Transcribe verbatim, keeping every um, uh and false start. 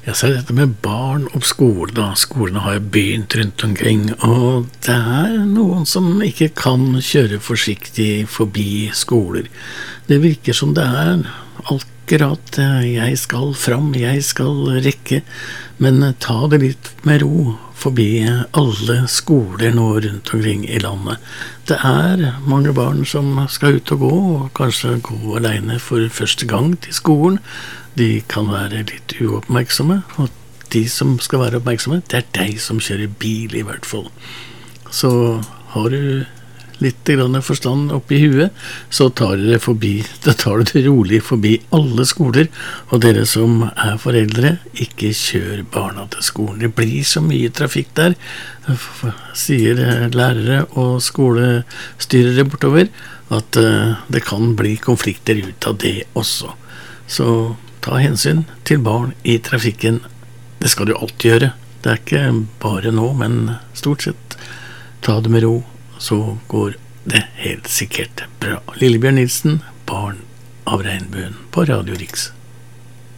Jeg ser dette med barn og skole da. Skolene har jo begynt rundt omkring, og det er noen som ikke kan kjøre forsiktig forbi skoler. Det virker som det er akkurat jeg skal fram, jeg skal rekke, men ta det litt med ro forbi alle skoler nå rundt omkring i landet. Det er mange barn som skal ut og gå, og kanskje gå alene for første gang til skolen. De kan være litt uoppmerksomme, og de som skal være oppmerksomme, det er deg som kjører bil i hvert fall. Så har du litt grann forstand oppi huet, så tar du det forbi, da tar du det rolig forbi alle skoler, og dere som er foreldre, ikke kjør barna til skolen. Det blir så mye trafikk der, sier lærere og skolestyrere bortover, at det kan bli konflikter ut av det også. Så ta hensyn til barn i trafikken. Det skal du alltid gjøre. Det er ikke bare nå, men stort sett ta det med ro, så går det helt sikkert bra. Lillebjørn Nilsen, Barn av Regnbuen på Radio Riks.